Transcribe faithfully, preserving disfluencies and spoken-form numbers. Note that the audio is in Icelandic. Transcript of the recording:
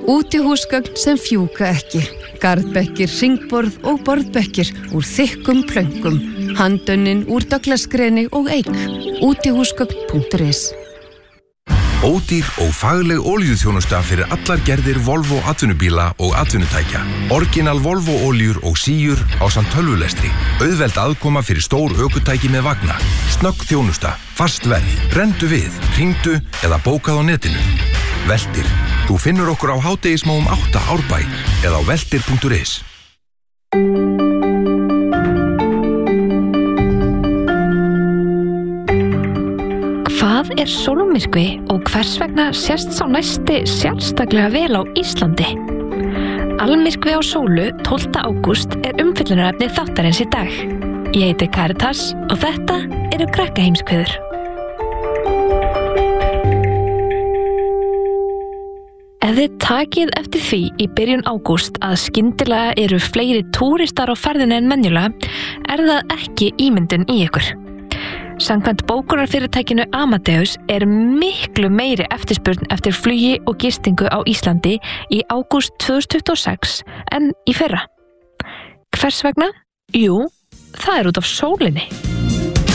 Útihúsgögn sem fjúka ekki. Garðbekkir, hringborð og borðbekkir úr þykkum plöngum. Handönnin úr Douglasgreni og eik. útihúsgögn punktur is. Ódýr og fagleg olíuþjónusta fyrir allar gerðir Volvo atvinnubíla og atvinnutækja. Orginal Volvo oljur og síur ásamt tölvulestri. Auðveld aðkoma fyrir stór ökutæki með vagna. Snögg þjónusta, fast verð, rendu við, hringdu eða bókað á netinu. Veltir. Þú finnur okkur á hádegismóum átta Árbæ eða á veltir punktur is. Hvað er sólmyrkvi og hvers vegna sést sá næsti sérstaklega vel á Íslandi? Almyrkvi á sólu tólfta ágúst er umfjöllunarefni þáttarins í dag. Ég heiti Karitas og þetta eru Krakkaheimskviður. Ef þið takið eftir því í byrjun ágúst að skyndilega eru fleiri túristar á ferðinni en venjulega, er það ekki ímyndun í ykkur. Samkvæmt bókunarfyrirtækinu Amadeus er miklu meiri eftirspurn eftir flugi og gistingu á Íslandi í ágúst tvö þúsund tuttugu og sex en í fyrra. Hvers vegna? Jú, það er út af sólinni.